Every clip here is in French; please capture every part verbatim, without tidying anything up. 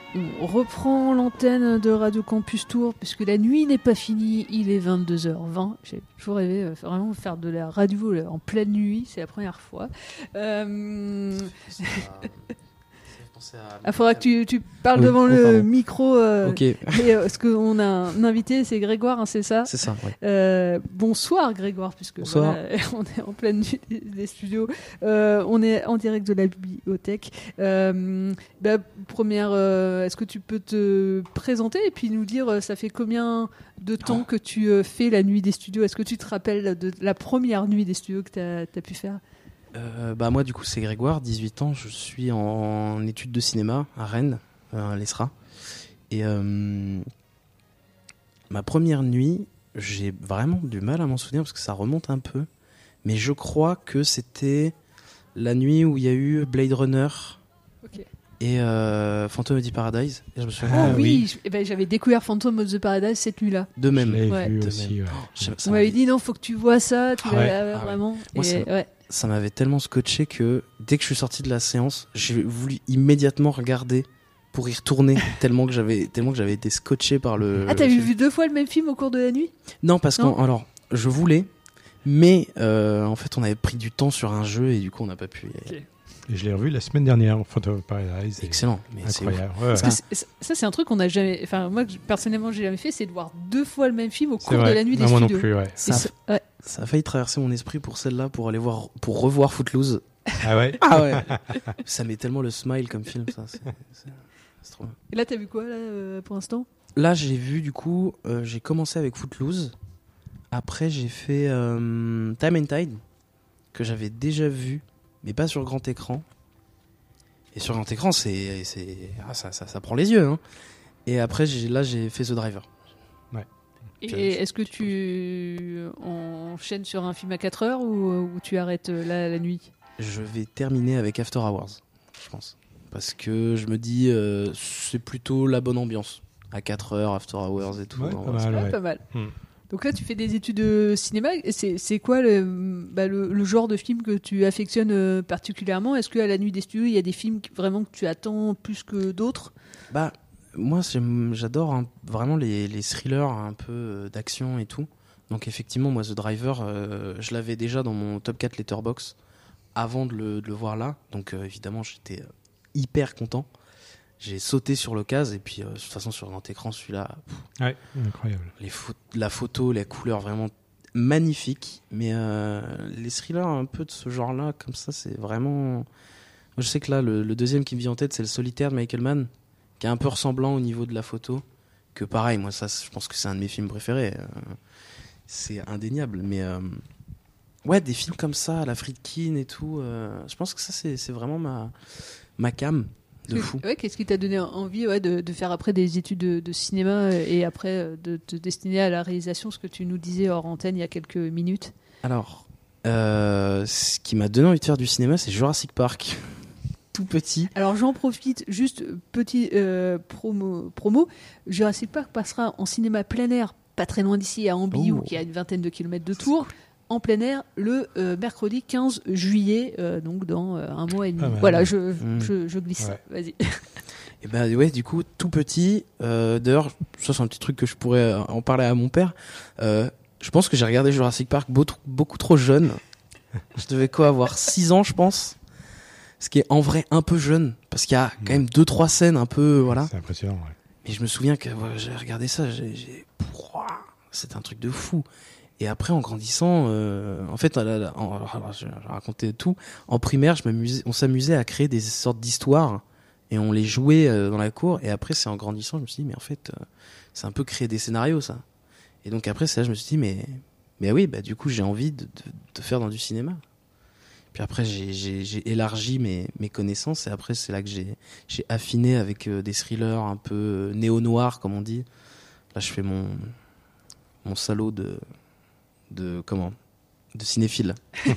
on reprend l'antenne de Radio Campus Tours, puisque la nuit n'est pas finie, il est vingt-deux heures vingt. J'ai toujours rêvé euh, vraiment faire de la radio là, en pleine nuit, c'est la première fois. Euh... Il faudra que tu, tu parles oui, devant oui, le pardon. micro. Euh, ok. Et, euh, parce qu'on a un invité, c'est Grégoire, hein, c'est ça ? C'est ça, oui. Euh, bonsoir Grégoire, puisque bonsoir. Voilà, on est en pleine nuit des, des studios. Euh, on est en direct de la bibliothèque. Euh, bah, première, euh, est-ce que tu peux te présenter et puis nous dire, euh, ça fait combien de temps que tu euh, fais la nuit des studios ? Est-ce que tu te rappelles de la première nuit des studios que tu as pu faire ? Euh, bah moi du coup c'est Grégoire, dix-huit ans, je suis en, en études de cinéma à Rennes, à l'E S R A. Et euh, ma première nuit, j'ai vraiment du mal à m'en souvenir parce que ça remonte un peu. Mais je crois que c'était la nuit où il y a eu Blade Runner okay. et euh, Phantom of the Paradise. Et je me souviens, ah, ah oui, oui. Eh ben, j'avais découvert Phantom of the Paradise cette nuit-là. De même. Je l'ai ouais. vu de aussi. même. Ouais. Oh, on m'avait dit non, faut que tu vois ça, tu ah vas ouais. ah, ah vraiment. Ouais. Moi, et, ça, ouais. ça m'avait tellement scotché que dès que je suis sorti de la séance, j'ai voulu immédiatement regarder pour y retourner tellement que j'avais tellement que j'avais été scotché par le. Ah, t'as le vu, vu deux fois le même film au cours de la nuit ? Non, parce que alors je voulais, mais euh, en fait on avait pris du temps sur un jeu et du coup on n'a pas pu. Okay. Et je l'ai revu la semaine dernière, Phantom of Paradise. Excellent, mais incroyable. C'est ouais, ouais. Parce que c'est, ça c'est un truc qu'on a jamais. Enfin moi personnellement j'ai jamais fait, c'est de voir deux fois le même film au c'est cours vrai. de la nuit non, des moi studios. Non plus, ouais. Ça, ça, ouais. ça a failli traverser mon esprit pour celle-là, pour aller voir, pour revoir Footloose. Ah ouais. Ah ouais. Ça met tellement le smile comme film, ça. C'est, c'est, c'est trop bien. Et là t'as vu quoi là euh, pour l'instant ? Là j'ai vu du coup, euh, j'ai commencé avec Footloose. Après j'ai fait euh, Time and Tide que j'avais déjà vu, mais pas sur grand écran. Et sur grand écran, c'est, c'est... Ah, ça, ça, ça prend les yeux. Hein. Et après, j'ai, là, j'ai fait The Driver. Ouais. Et est-ce que tu enchaînes sur un film à quatre heures ou, ou tu arrêtes là la nuit ? Je vais terminer avec After Hours, je pense. Parce que je me dis, euh, c'est plutôt la bonne ambiance. À quatre heures, After Hours et tout. Ouais, non, pas, ouais, mal, ouais, ouais. pas mal. Hmm. Donc là, tu fais des études de cinéma. C'est, c'est quoi le, bah, le, le genre de film que tu affectionnes euh, particulièrement ? Est-ce qu'à la nuit des studios, il y a des films qui, vraiment que tu attends plus que d'autres ? Bah, moi, j'aime, j'adore hein, vraiment les, les thrillers un peu euh, d'action et tout. Donc effectivement, moi, The Driver, euh, je l'avais déjà dans mon top quatre Letterboxd avant de le, de le voir là. Donc euh, évidemment, j'étais euh, hyper content. J'ai sauté sur l'occasion et puis euh, de toute façon sur grand écran celui-là pff, ouais, incroyable. Les pho- la photo, les couleurs vraiment magnifiques, mais euh, les thrillers un peu de ce genre-là comme ça c'est vraiment. Moi, je sais que là le, le deuxième qui me vient en tête c'est le Solitaire de Michael Mann qui est un peu ressemblant au niveau de la photo, que pareil moi ça je pense que c'est un de mes films préférés, euh, c'est indéniable, mais euh, ouais des films comme ça, la Friedkin et tout, euh, je pense que ça c'est, c'est vraiment ma ma cam. De fou. Ouais, qu'est-ce qui t'a donné envie ouais, de, de faire après des études de, de cinéma et après de te destiner à la réalisation, ce que tu nous disais hors antenne il y a quelques minutes ? Alors, euh, ce qui m'a donné envie de faire du cinéma, c'est Jurassic Park. Tout petit. Alors j'en profite, juste petit euh, promo, promo. Jurassic Park passera en cinéma plein air, pas très loin d'ici, à Ambliou, oh. qui est à une vingtaine de kilomètres de Tours. En plein air le euh, mercredi quinze juillet, euh, donc dans euh, un mois et demi. Ah, voilà, je, mmh. je, je glisse ouais. ça. Vas-y. Et ben ouais, du coup, tout petit. Euh, d'ailleurs, ça c'est un petit truc que je pourrais en parler à mon père. Euh, je pense que j'ai regardé Jurassic Park beaucoup, beaucoup trop jeune. Je devais quoi avoir six ans, je pense. Ce qui est en vrai un peu jeune, parce qu'il y a quand même deux trois scènes un peu voilà. C'est impressionnant. Ouais. Mais je me souviens que ouais, j'ai regardé ça, j'ai, j'ai... c'était un truc de fou. Et après, en grandissant, euh, en fait, là, là, en, alors, je vais raconter tout. En primaire, je m'amusais, on s'amusait à créer des sortes d'histoires et on les jouait euh, dans la cour. Et après, c'est en grandissant, je me suis dit, mais en fait, euh, c'est un peu créer des scénarios, ça. Et donc après, c'est là, je me suis dit, mais, mais oui, bah du coup, j'ai envie de, de, de faire dans du cinéma. Puis après, j'ai, j'ai, j'ai élargi mes, mes connaissances et après, c'est là que j'ai, j'ai affiné avec euh, des thrillers un peu euh, néo-noirs, comme on dit. Là, je fais mon, mon salaud de de comment de cinéphile.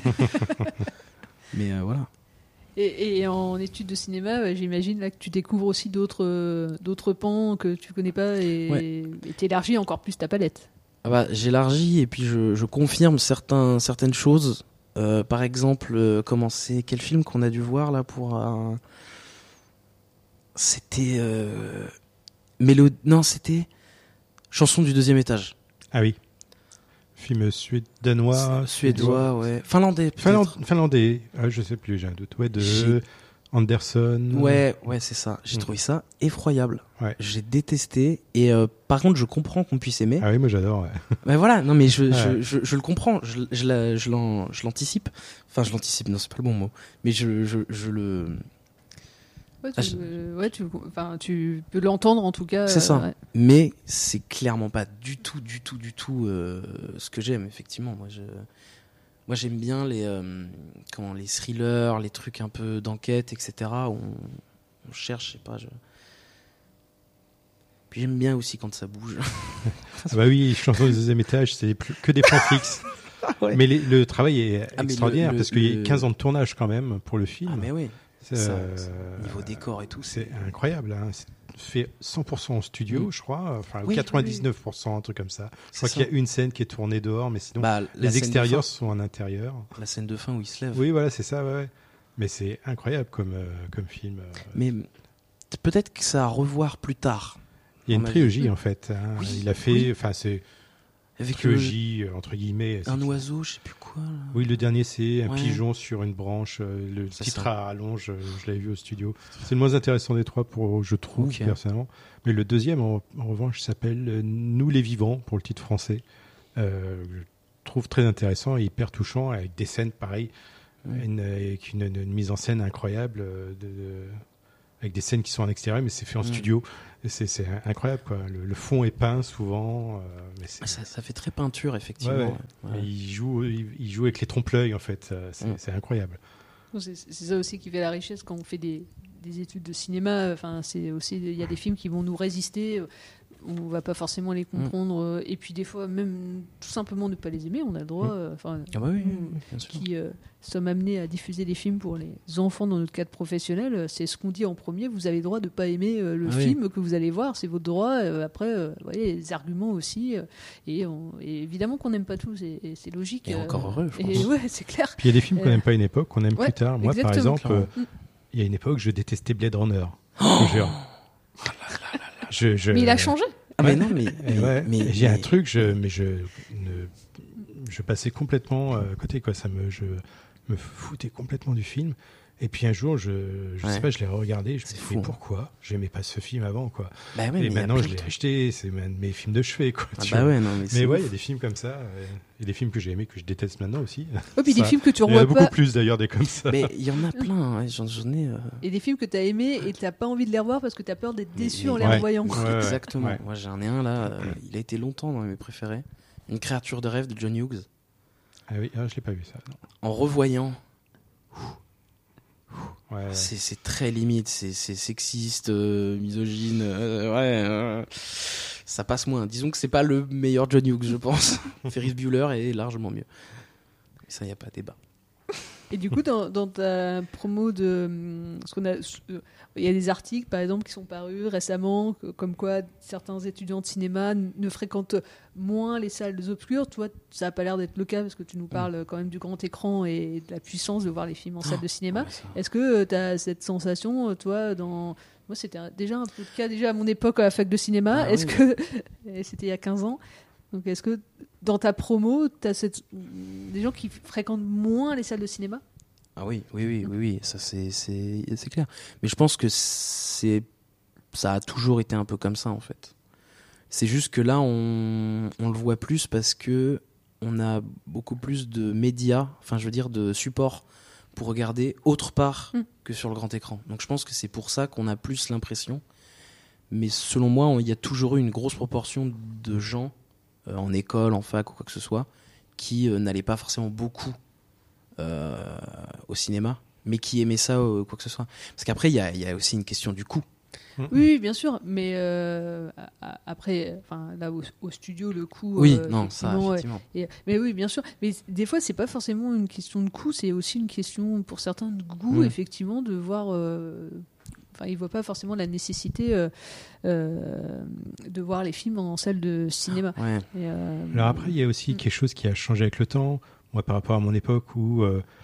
Mais euh, voilà. Et, et en études de cinéma, j'imagine là que tu découvres aussi d'autres euh, d'autres pans que tu connais pas et ouais. et t'élargis encore plus ta palette. Ah bah, j'élargis et puis je, je confirme certains certaines choses. Euh, par exemple, euh, comment c'est quel film qu'on a dû voir là pour un... C'était euh... Mélodie. Non, c'était Chanson du deuxième étage. Ah oui. Film suédois. Suédois, ouais. Finlandais, peut-être. Finland- Finlandais. Ah, je sais plus, j'ai un doute. Ouais, de J'ai- Anderson. Ouais, ouais, c'est ça. J'ai Mm. trouvé ça effroyable. Ouais. J'ai détesté. Et euh, par contre, je comprends qu'on puisse aimer. Ah oui, moi j'adore. Ouais. Mais voilà, non, mais je, Ouais. je, je, je le comprends. Je, je, la- je, l'an- je l'anticipe. Enfin, je l'anticipe. Non, c'est pas le bon mot. Mais je, je, je le. Ouais, tu, Ah, je- euh, ouais, tu, enfin, tu peux l'entendre en tout cas. C'est ça. euh, ouais. Mais c'est clairement pas du tout, du tout, du tout euh, ce que j'aime. Effectivement, moi, je, moi, j'aime bien les, euh, comment, les thrillers, les trucs un peu d'enquête, et cetera. Où on, on cherche, je sais pas. Je... Puis j'aime bien aussi quand ça bouge. Ah bah oui, Chanson du deuxième étage, c'est plus, que des plans fixes. Ouais. Mais les- le travail est Ah, mais extraordinaire le- le- parce qu'il y le- a quinze ans de tournage quand même pour le film. Ah mais oui. C'est, Ça, euh, c'est- niveau décor et tout, c'est incroyable. Hein. C'est fait cent pour cent en studio, Mm. je crois. Enfin, Oui, quatre-vingt-dix-neuf pour cent, un truc comme ça. Je crois C'est qu'il y ça. a une scène qui est tournée dehors, mais sinon, Bah, la les scène de extérieurs fin. sont en intérieur. La scène de fin où il se lève. Oui, voilà, c'est ça, ouais, ouais. Mais c'est incroyable comme, euh, comme film. euh. Mais peut-être que ça à revoir plus tard. Il y a à une mon trilogie, avis. en fait. Hein. Oui, Il a fait, oui. enfin, c'est Avec trilogie, euh, entre guillemets. le, un C'est- oiseau, je sais plus quoi. Là. Oui, le dernier, c'est un Ouais. pigeon sur une branche. euh, Le C'est titre ça. à rallonge, euh, je l'avais vu au studio. C'est le moins intéressant des trois, pour, je trouve, Ok. personnellement. Mais le deuxième, en, en revanche, s'appelle euh, Nous les vivants, pour le titre français. Euh, je trouve très intéressant et hyper touchant, avec des scènes pareilles, Ouais. une, avec une, une mise en scène incroyable, euh, de, de- avec des scènes qui sont en extérieur, mais c'est fait en Mm. studio. Et C'est c'est incroyable, quoi. Le, le fond est peint souvent. euh, mais c'est- Ça, ça fait très peinture, effectivement. Ouais, ouais. Ouais. mais il joue, il, il joue avec les trompe-l'œil, en fait. euh, C'est Mm. c'est incroyable. C'est c'est ça aussi qui fait la richesse quand on fait des, des études de cinéma. Enfin, c'est aussi il y a des films qui vont nous résister. On va pas forcément les comprendre. Et puis des fois même tout simplement ne pas les aimer. On a le droit. Mm. euh, Enfin, Ah bah oui, nous, oui, bien sûr. qui euh, sommes amenés à diffuser des films pour les enfants dans notre cadre professionnel, euh, c'est ce qu'on dit en premier. Vous avez le droit de pas aimer euh, le Ah oui. film que vous allez voir. C'est votre droit. Euh, après, euh, vous voyez, les arguments aussi. euh, et, on- et évidemment qu'on n'aime pas tout. C'est c'est logique. Et euh, encore heureux, je Et pense. ouais, c'est clair. Puis il y a des films qu'on Euh, n'aime pas à une époque, qu'on aime ouais, plus tard. Moi, par exactement. exemple, euh, Mm. il y a une époque, je détestais Blade Runner. Je te jure. Je- je- Mais il a changé. Ah mais non, mais, Et ouais, mais- et j'ai un mais- truc, je, mais je, ne, je passais complètement euh, à côté, quoi. Ça me, je me foutais complètement du film. Et puis un jour, je, je Ouais. sais pas, je l'ai regardé. Je me C'est suis fou, dit, hein. pourquoi j'aimais pas ce film avant, quoi. Bah ouais, mais Et il y a maintenant, plein je de l'ai trucs. acheté. C'est un de mes films de chevet, quoi. Ah tu bah vois. ouais, non, mais, c'est Mais ouais, ouf. il y a des films comme ça. euh, Et des films que j'ai aimés, que je déteste maintenant aussi. Et puis des Ça, films que tu Il y en a revois beaucoup pas. plus d'ailleurs, des comme ça. Mais il y en a plein, hein, ouais, j'en j'en ai. euh, Et des films que tu as aimés et tu n'as pas envie de les revoir parce que tu as peur d'être Mais- déçu mais- en les Ouais. revoyant. Ouais, ouais, Exactement. ouais. Moi j'en ai un là, euh, il a été longtemps dans mes préférés. Une créature de rêve de John Hughes. Ah oui, ah, je l'ai pas vu ça. non. En revoyant, Ouais, ouais. c'est c'est très limite, c'est c'est sexiste, euh, misogyne, euh, ouais, euh, ça passe moins. Disons que c'est pas le meilleur John Hughes, je pense. Ferris Bueller est largement mieux. Mais ça, y a pas débat. Et du coup, dans, dans ta promo de. hum, ce qu'on a, euh, il y a des articles, par exemple, qui sont parus récemment, que- comme quoi certains étudiants de cinéma n- ne fréquentent moins les salles obscures. Toi, ça n'a pas l'air d'être le cas parce que tu nous parles quand même du grand écran et de la puissance de voir les films en salle de cinéma. Ouais, ça- Est-ce que tu as cette sensation, euh, toi, dans. Moi, c'était un- déjà un peu le cas déjà à mon époque à la fac de cinéma. Ah Est-ce oui. que. et c'était il y a quinze ans. Donc, est-ce que dans ta promo, tu as cette... des gens qui fréquentent moins les salles de cinéma? Ah oui, oui, oui, oui, oui, ça c'est c'est c'est clair. Mais je pense que c'est ça a toujours été un peu comme ça en fait. C'est juste que là on on le voit plus parce que on a beaucoup plus de médias, enfin je veux dire de supports pour regarder autre part Mm. que sur le grand écran. Donc je pense que c'est pour ça qu'on a plus l'impression. Mais selon moi, on- il y a toujours eu une grosse proportion de gens euh, en école, en fac ou quoi que ce soit qui euh, n'allaient pas forcément beaucoup euh, au cinéma, mais qui aimait ça ou quoi que ce soit. Parce qu'après, il y a, il y a aussi une question du coût. Oui, oui, bien sûr, mais euh, a- a- après, enfin là au, au studio, le coût. Oui, euh, non, ça, effectivement, ouais. effectivement. Et- mais oui, bien sûr. Mais des fois, c'est pas forcément une question de coût, c'est aussi une question pour certains de goût, Mm. effectivement, de voir. euh, Enfin, ils voient pas forcément la nécessité euh, euh, de voir les films en salle de cinéma. Ouais. Et, euh, Alors après, il y a aussi Mm. quelque chose qui a changé avec le temps. Moi, par rapport à mon époque où euh,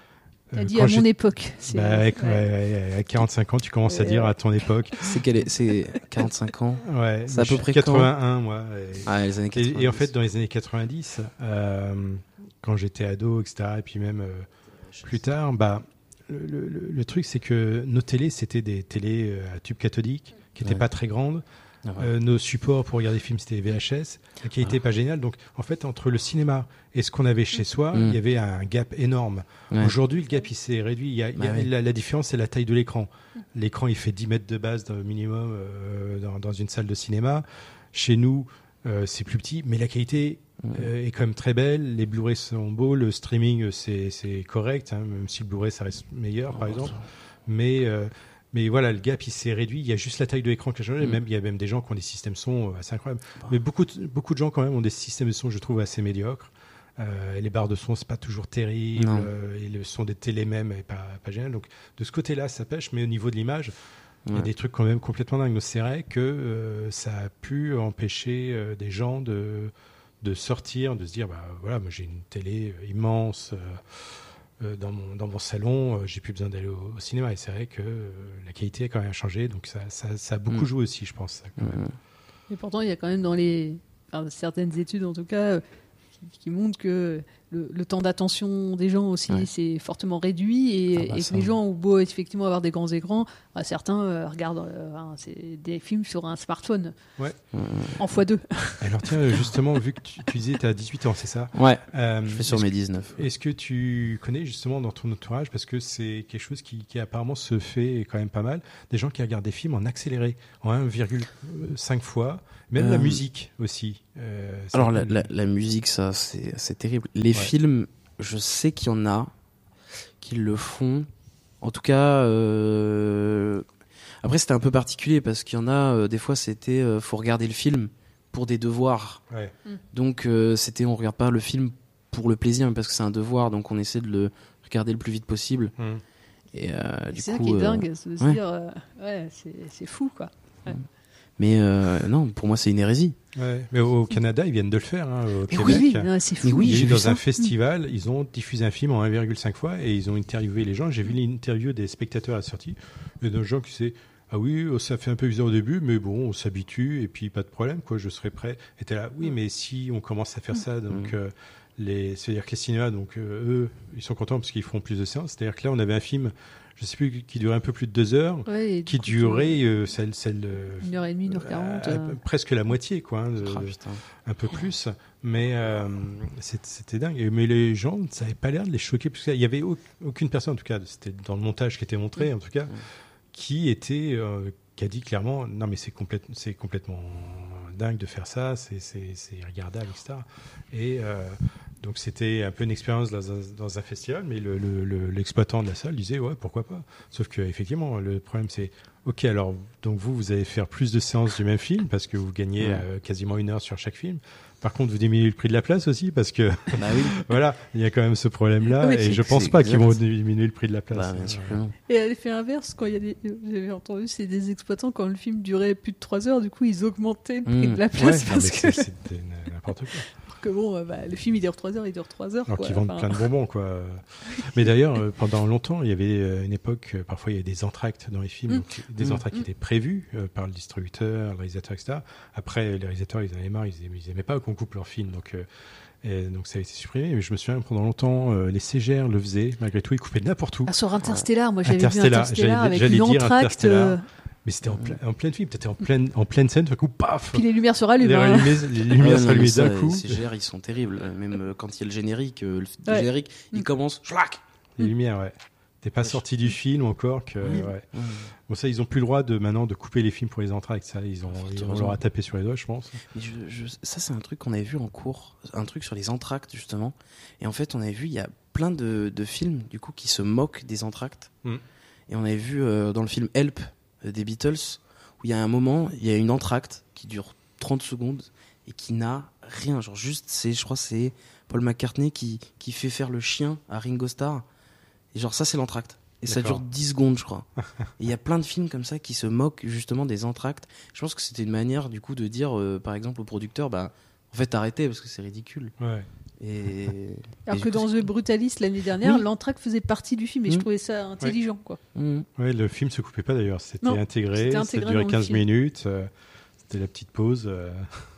T'as euh, dit quand à j'ai- mon époque. C'est, Bah, euh, avec- ouais. ouais, ouais, à quarante-cinq ans, tu commences à Ouais. dire à ton époque. C'est quel est, c'est quarante-cinq ans. Ouais, C'est moi, à je peu suis près quatre-vingt-un, moi. et- Ah, les années quatre-vingt-dix. Et, et en fait, dans les années quatre-vingt-dix, euh, quand j'étais ado, et cetera, et puis même euh, plus tard, bah, le, le- le truc, c'est que nos télés, c'était des télés euh, à tube cathodique, qui n'étaient Ouais. pas très grandes. Ah, ouais. Euh, nos supports pour regarder des films, c'était V H S. La qualité Ouais. pas géniale. Donc, en fait, entre le cinéma et ce qu'on avait chez soi, Mm. il y avait un gap énorme. Ouais. Aujourd'hui, le gap, il s'est réduit. Il y a, il y a- Bah oui. la, la différence, c'est la taille de l'écran. L'écran, il fait dix mètres de base dans- minimum euh, dans, dans une salle de cinéma. Chez nous, euh, c'est plus petit, mais la qualité Mm. euh, est quand même très belle. Les Blu-ray sont beaux. Le streaming, euh, c'est, c'est correct, hein, même si le Blu-ray, ça reste meilleur, par Oh, exemple. ça. Mais, euh, mais voilà, le gap, il s'est réduit. Il y a juste la taille de l'écran qui a changé. Mm. Même, il y a même des gens qui ont des systèmes son euh, assez incroyables. Bah. Mais beaucoup de, beaucoup de gens, quand même, ont des systèmes de son, je trouve, assez médiocres. Euh, et les barres de son, c'est pas toujours terrible. Non. Euh, et le son des télés même est pas, pas génial. Donc, de ce côté-là, ça pêche. Mais au niveau de l'image, il y a Ouais. des trucs quand même complètement dingues. Donc, c'est vrai que euh, ça a pu empêcher euh, des gens de, de sortir, de se dire, bah voilà, moi j'ai une télé euh, immense. Euh, euh, dans mon, dans mon salon, euh, j'ai plus besoin d'aller au, au cinéma. Et c'est vrai que euh, la qualité a quand même changé, donc ça, ça, ça a beaucoup Mm. joué aussi, je pense. Ça, quand même. Mm. Et pourtant, il y a quand même dans les enfin, certaines études, en tout cas, euh, qui, qui montrent que le, le temps d'attention des gens aussi Ouais. c'est fortement réduit et, Ah bah et ça, que les ouais. gens ont beau effectivement avoir des grands écrans, bah, certains euh, regardent euh, hein, c'est des films sur un smartphone Ouais. en fois deux. Alors tiens, justement, vu que tu, tu disais tu as dix-huit ans, c'est ça Ouais, Euh, je fais sur est-ce mes que- dix-neuf. Est-ce que tu connais justement dans ton entourage, parce que c'est quelque chose qui, qui apparemment se fait quand même pas mal, des gens qui regardent des films en accéléré, en un virgule cinq fois, même Euh, la musique aussi. Euh, c'est Alors un la, peu- la, la musique, ça, c'est c'est terrible. Les Ouais. films, je sais qu'il y en a qui le font. En tout cas, euh... après c'était un peu particulier parce qu'il y en a, euh, des fois c'était, euh, faut regarder le film pour des devoirs. Ouais. Donc euh, c'était, on regarde pas le film pour le plaisir, mais parce que c'est un devoir, donc on essaie de le regarder le plus vite possible. Hum. Et euh, du C'est ça coup, qui est euh, dingue, c'est de se ouais. dire euh, ouais, c'est, c'est fou quoi. Mais euh, non, pour moi c'est une hérésie. Ouais. Mais au Canada, ils viennent de le faire, hein, au Mais Québec. Oui, non, c'est fou. Mais oui, Il y a j'ai eu vu dans ça. un festival, ils ont diffusé un film en un virgule cinq fois et ils ont interviewé les gens. J'ai vu l'interview des spectateurs à la sortie et des gens qui disaient ah oui, oh, ça fait un peu bizarre au début, mais bon, on s'habitue et puis pas de problème, quoi. Je serai prêt. Et t'es là, oui, mais si on commence à faire ça, donc Mm. euh, les, c'est-à-dire que les cinémas, donc euh, eux, ils sont contents parce qu'ils feront plus de séances. C'est-à-dire que là, on avait un film, je sais plus, qui durait un peu plus de deux heures, Ouais, et du qui coup, durait euh, celle, celle euh, une heure et demie, une heure quarante. euh, euh. presque la moitié, quoi. hein, de- Ah, putain. un peu plus, mais euh, c'est- c'était dingue. Mais les gens, ça n'avait pas l'air de les choquer, parce qu'il n'y avait au- aucune personne, en tout cas, c'était dans le montage qui était montré, en tout cas, qui était, euh, qui a dit clairement, non mais c'est complète, c'est complètement dingue de faire ça, c'est c'est- c'est regardable, et cetera. Et euh, donc c'était un peu une expérience dans un, dans un festival, mais le- le- le- l'exploitant de la salle disait, ouais, pourquoi pas. Sauf que effectivement, le problème c'est, ok, alors donc vous, vous allez faire plus de séances du même film, parce que vous gagnez Ouais. euh, quasiment une heure sur chaque film. Par contre, vous diminuez le prix de la place aussi, parce que Bah oui. voilà, il y a quand même ce problème-là, Oui, et c'est- je pense c'est pas qu'ils exact. vont diminuer le prix de la place. Bah, bien sûr que non. Et à l'effet inverse, quand il y a des, j'avais entendu, c'est des exploitants quand le film durait plus de trois heures, du coup ils augmentaient le prix Mm. de la Ouais, place non, mais parce que, c'est- c'était n- n'importe quoi. que bon, euh, bah, le film il dure trois heures, il dure trois heures. Alors quoi. qu'ils vendent Enfin, plein de bonbons, quoi. Mais d'ailleurs, euh, pendant longtemps, il y avait euh, une époque, euh, parfois il y avait des entractes dans les films, Mm. donc, des Mm. entractes qui Mm. étaient prévus euh, par le distributeur, le réalisateur, et cetera. Après, les réalisateurs, ils en avaient marre, ils aimaient, ils aimaient pas qu'on coupe leurs films, donc, euh, et donc ça a été supprimé. Mais je me souviens, pendant longtemps, euh, les C G R le faisaient, malgré tout, ils coupaient n'importe où. Ah, sur Interstellar, moi j'avais vu Interstellar, Interstellar j'allais- avec j'allais une dire entracte, Interstellar. euh, Mais c'était en, plein- en pleine film, t'étais en pleine, en pleine scène, tout d'un coup, paf puis les lumières se rallument. les, hein. lumières- les lumières Ouais, se non, rallumaient mais ça, d'un coup. Les C G R, ils sont terribles. Euh, Même euh, quand il y a le générique, euh, le f- Ouais. générique, il Mm. commence, schlac. Les lumières, ouais. T'es pas Ouais, sorti du film encore que. Oui. Ouais. Ouais. Bon, ça, ils ont plus le droit de maintenant de couper les films pour les entractes. Ça, ils ont, Fort ils- on heureusement. leur a tapé sur les doigts, je pense. Mais je, je- ça, c'est un truc qu'on avait vu en cours, un truc sur les entractes, justement. Et en fait, on avait vu, il y a plein de, de films, du coup, qui se moquent des entractes. Mm. Et on avait vu euh, dans le film Help euh, des Beatles, où il y a un moment, il y a une entracte qui dure trente secondes et qui n'a rien. Genre, juste, c'est, je crois, que c'est Paul McCartney qui, qui fait faire le chien à Ringo Starr. Et genre, ça, c'est l'entracte. Et ça D'accord. dure dix secondes, je crois. Et il y a plein de films comme ça qui se moquent justement des entractes. Je pense que c'était une manière, du coup, de dire, euh, par exemple, au producteur, bah, en fait, arrêtez parce que c'est ridicule. Ouais. Et, Alors et que du coup, dans c'est- The Brutalist l'année dernière, Oui. l'entracte faisait partie du film et je Mm. trouvais ça intelligent. Quoi. Mm. Ouais, le film se coupait pas d'ailleurs, c'était Non, intégré, c'était ça intégré durait dans le quinze film. minutes, euh, c'était la petite pause. euh,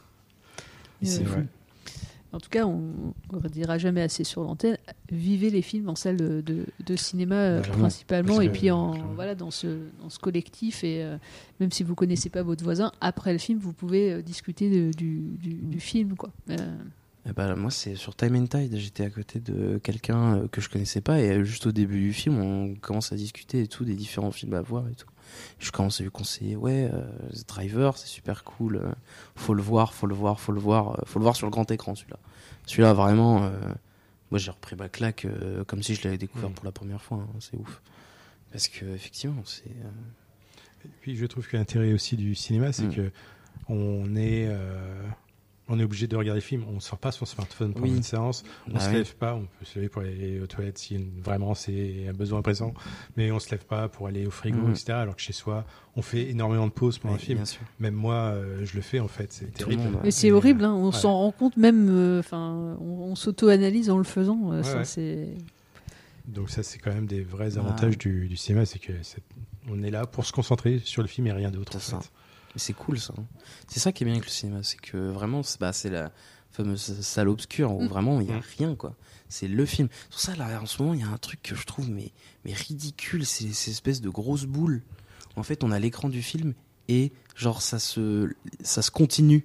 Et c'est Euh, fou. ouais. En tout cas, on ne redira jamais assez sur l'antenne. Vivez les films en salle de, de, de cinéma euh, Clairement. principalement, Parce et que, puis en, clairement. voilà, dans, ce, dans ce collectif. Et euh, même si vous connaissez pas votre voisin, après le film, vous pouvez euh, discuter de- du, du, du film. Quoi. Euh, Eh ben, moi, c'est sur Time and Tide. J'étais à côté de quelqu'un euh, que je connaissais pas et euh, juste au début du film, on commence à discuter et tout des différents films à voir et tout. Je commence à lui conseiller, ouais, euh, The Driver, c'est super cool. euh, faut le voir, faut le voir, faut le voir, euh, faut le voir sur le grand écran, celui-là. Celui-là, vraiment, euh, moi, j'ai repris ma claque euh, comme si je l'avais découvert Mm. pour la première fois. hein, c'est ouf. Parce que effectivement, c'est. euh, Et puis je trouve que l'intérêt aussi du cinéma, c'est Mm. que on est, euh, on est obligé de regarder le film. On ne sort pas son smartphone pendant Oui. une séance. On Bah se oui. lève pas. On peut se lever pour aller aux toilettes si vraiment c'est un besoin présent, mais on se lève pas pour aller au frigo, Mm. et cetera. Alors que chez soi, on fait énormément de pauses pendant ouais, le film. bien sûr. Même moi, euh, je le fais en fait. C'est Tout le terrible. monde, ouais. Mais c'est Et, horrible, hein, euh, on ouais. s'en rend compte même. Enfin, on, on s'auto-analyse en le faisant. euh, Ouais, ça, ouais. c'est. Donc ça, c'est quand même des vrais Ah. avantages du, du cinéma, c'est que c'est- on est là pour se concentrer sur le film et rien d'autre. C'est en ça. fait. Mais c'est cool ça. hein. C'est ça qui est bien avec le cinéma, c'est que vraiment, c'est, bah, c'est la fameuse salle obscure où Mm. vraiment il y a Mm. rien quoi. C'est le film. Sur ça là, en ce moment, il y a un truc que je trouve mais mais ridicule, c'est ces espèces de grosses boules. En fait, on a l'écran du film et genre ça se ça se continue.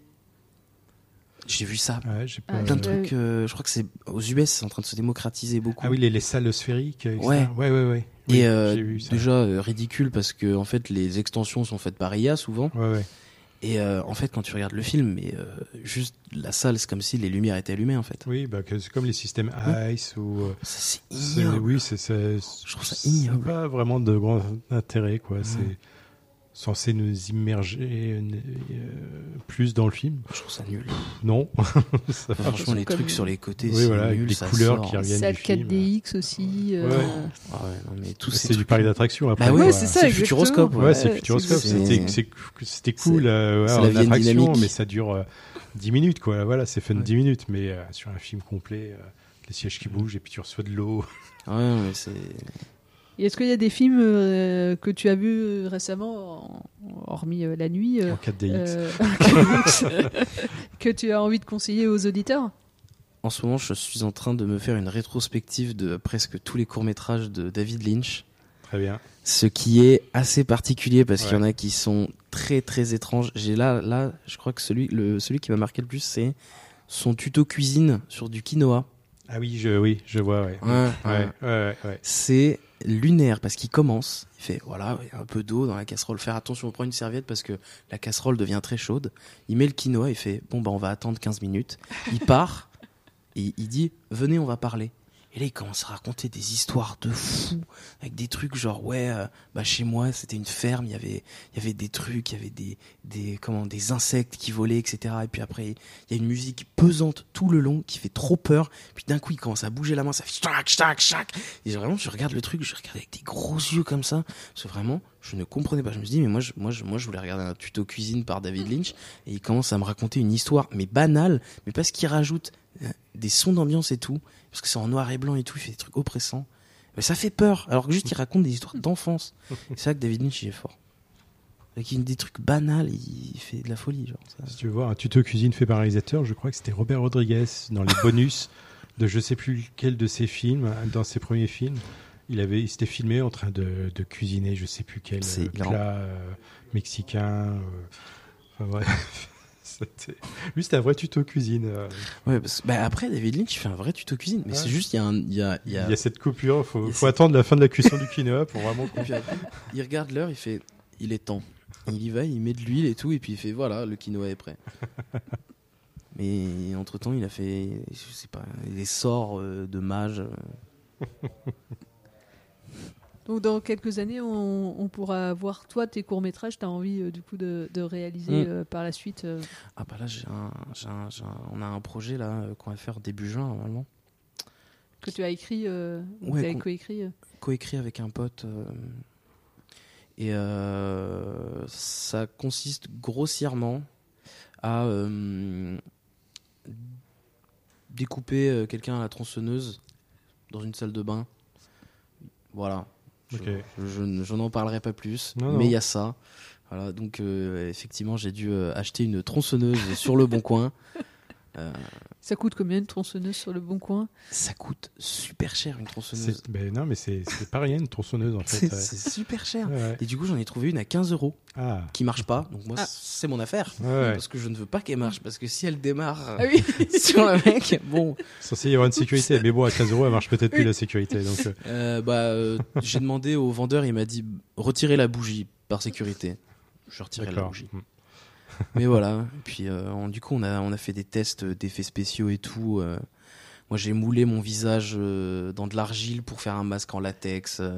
J'ai vu ça. Ouais, j'ai pas- Ah, Plein de ouais. trucs. euh, je crois que c'est aux U S, c'est en train de se démocratiser beaucoup. Ah oui, les, les salles sphériques. et cetera. Ouais. ouais, ouais, ouais. Oui, Et euh, j'ai vu ça. déjà euh, ridicule parce que en fait les extensions sont faites par I A souvent. Ouais, ouais. Et euh, en fait, quand tu regardes le film, mais euh, juste la salle, c'est comme si les lumières étaient allumées en fait. Oui, bah, que c'est comme les systèmes ICE ou. euh, Ça, c'est c'est- ignoble. oui, c'est, c'est, Je trouve ça c'est ignoble. pas vraiment de grand intérêt, quoi. Ouais. C'est censé nous immerger euh, plus dans le film. Je trouve ça nul. Non. Ça va. Franchement, les comme- trucs sur les côtés, Oui, c'est voilà, avec nul, les ça couleurs sort. qui reviennent Salle du film. quatre D X aussi. euh, Ouais. Ah ouais, non, mais tous ces C'est du trucs- parc d'attraction après. Bah ouais, quoi. c'est ça, c'est le exactement. Futuroscope. Ouais, Ouais, c'est Ouais, Futuroscope. c'est- C'était, c'est- c'était cool c'est- euh, ouais, c'est la en Vienne attraction, dynamique. mais ça dure euh, dix minutes, quoi. Voilà, c'est fun Ouais. dix minutes, mais euh, sur un film complet, euh, les sièges qui bougent et puis tu reçois de l'eau. Ouais, mais c'est. Et est-ce qu'il y a des films euh, que tu as vus récemment, en- hormis euh, La Nuit, euh, En quatre D X. euh, que tu as envie de conseiller aux auditeurs? En ce moment, je suis en train de me faire une rétrospective de presque tous les courts-métrages de David Lynch. Très bien. Ce qui est assez particulier parce Ouais. qu'il y en a qui sont très très étranges. J'ai là, là, je crois que celui, le, celui qui m'a marqué le plus, c'est son tuto cuisine sur du quinoa. Ah oui, je, oui, je vois, ouais. Ouais, Ouais, ouais. ouais, ouais, ouais. C'est lunaire parce qu'il commence, il fait voilà, il y a un peu d'eau dans la casserole, faire attention, on prend une serviette parce que la casserole devient très chaude. Il met le quinoa, il fait bon bah on va attendre quinze minutes. Il part et il dit venez on va parler. Et là il commence à raconter des histoires de fous avec des trucs genre ouais euh, bah chez moi c'était une ferme, il y avait il y avait des trucs, il y avait des des comment des insectes qui volaient etc. Et puis après il y a une musique pesante tout le long qui fait trop peur. Puis d'un coup il commence à bouger la main, ça fait chac chac chac. Et vraiment je regarde le truc, je regarde avec des gros yeux comme ça parce que vraiment je ne comprenais pas. Je me suis dit mais moi je moi je moi je voulais regarder un tuto cuisine par David Lynch et il commence à me raconter une histoire mais banale mais parce qu'il rajoute euh, des sons d'ambiance et tout parce que c'est en noir et blanc et tout, il fait des trucs oppressants. Mais ça fait peur, alors que juste il raconte des histoires d'enfance. C'est ça que David Lynch il est fort. Avec une- des trucs banals, il fait de la folie. Genre, ça. Si tu veux voir un tuto cuisine fait par un réalisateur, je crois que c'était Robert Rodriguez dans les bonus de je sais plus lequel de ses films, dans ses premiers films. Il avait, il s'était filmé en train de, de cuisiner, je sais plus quel C'est euh, hilarant. plat euh, mexicain. euh, enfin bref, c'était, lui c'était un vrai tuto cuisine. euh. Ouais, parce que, bah, après David Lynch il fait un vrai tuto cuisine, mais Ouais. c'est juste il y a un, il y a, il Il y y a- a cette coupure, faut, il y a faut cette- attendre la fin de la cuisson du quinoa pour vraiment. Et puis après, il regarde l'heure, il fait il est temps. Il y va, il met de l'huile et tout, et puis il fait voilà, le quinoa est prêt. Mais entre temps, il a fait, je sais pas, des sorts euh, de mage. euh. Donc dans quelques années, on, on pourra voir toi tes courts métrages. T'as envie euh, du coup de, de réaliser Mm. euh, par la suite. euh, Ah bah là, j'ai un, j'ai un- j'ai un- on a un projet là euh, qu'on va faire début juin normalement. que tu as écrit, euh, ou Ouais, tu as qu'on- coécrit. euh. Coécrit avec un pote. euh, et euh, ça consiste grossièrement à euh, découper euh, quelqu'un à la tronçonneuse dans une salle de bain. Voilà. Je, Ok. je, je, je n'en parlerai pas plus, Non, mais il non. y a ça. Voilà, donc euh, effectivement, j'ai dû euh, acheter une tronçonneuse sur le Bon Coin. Euh, Ça coûte combien une tronçonneuse sur le Bon Coin? ça coûte super cher une tronçonneuse. C'est- ben non, mais c'est c'est pas rien une tronçonneuse en fait. C'est Ouais. c'est super cher. Ouais, ouais. Et du coup, j'en ai trouvé une à quinze euros Ah, qui marche pas. Donc moi, Ah. c'est mon affaire. ouais, ouais. Parce que je ne veux pas qu'elle marche. Parce que si elle démarre Ah oui. sur le mec, bon, Censé y avoir une sécurité, mais bon, à quinze euros, elle marche peut-être plus la sécurité. Donc, euh, euh, bah, euh, j'ai demandé au vendeur, il m'a dit retirez la bougie par sécurité. Je retirais la d'accord. bougie. Mm. Mais voilà. Et puis, euh, on- du coup, on a, on a fait des tests d'effets spéciaux et tout. euh. Moi, j'ai moulé mon visage euh, dans de l'argile pour faire un masque en latex. euh.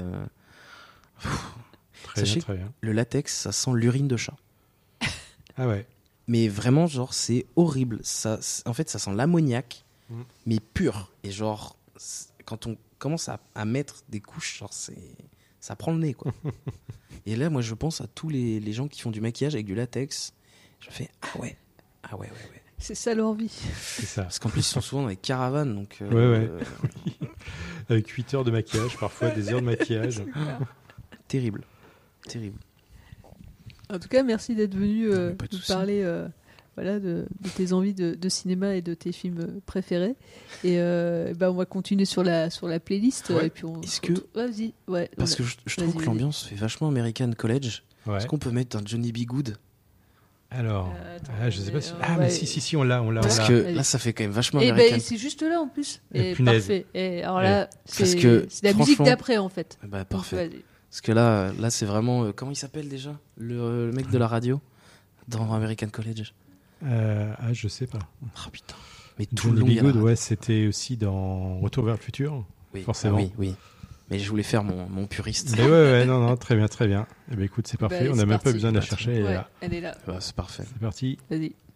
Très Sachez bien, très bien. Le latex, ça sent l'urine de chat. Ah ouais. Mais vraiment, genre, c'est horrible. Ça, c'est- en fait, ça sent l'ammoniac, Mm. mais pur. Et genre, c'est- quand on commence à, à mettre des couches, genre, c'est, ça prend le nez, quoi. Et là, moi, je pense à tous les, les gens qui font du maquillage avec du latex. Je fais, ah ouais, ah ouais, ouais, ouais. C'est ça leur vie. C'est ça. Parce qu'en plus, ils sont souvent dans les caravanes, donc... euh, Ouais, ouais. euh, Avec huit heures de maquillage, parfois des heures de maquillage. terrible, terrible. En tout cas, merci d'être venu euh, mais pas de nous souci. parler euh, voilà, de, de tes envies de, de cinéma et de tes films euh, préférés. Et euh, bah, on va continuer sur la, sur la playlist. Ouais. Et puis on, Est-ce que- Vas-y. Ouais, Parce on a- que je, je Vas-y, trouve que vas-y. l'ambiance fait vachement American College. Ouais. Est-ce qu'on peut mettre un Johnny B. Good? Alors, Euh, attends, ah, je sais pas mais, si. euh, Ah, ouais. mais si, si, si, on l'a, on l'a, on Parce l'a. que Allez. là, ça fait quand même vachement Et American. ben c'est juste là en plus. Eh, Et punaise. parfait. Et alors là, Parce c'est que, c'est la musique franchement- d'après en fait. Bah, Donc, parfait. vas-y. Parce que là, là c'est vraiment... euh, comment il s'appelle déjà le, euh, le mec de la radio dans American College. Euh, ah, je sais pas. Ah putain. Mais tout le long, Johnny il y a la B. Good, radio. ouais, c'était aussi dans Retour vers le futur. Oui, forcément. ah oui, oui. Mais je voulais faire mon, mon puriste. Mais ouais, ouais, non, non, très bien, très bien. Eh ben, écoute, c'est parfait. Bah, on c'est n'a même pas parti. besoin de la Bah, chercher. Elle est Ouais, là. elle est là. Bah, c'est parfait. C'est parti. Vas-y.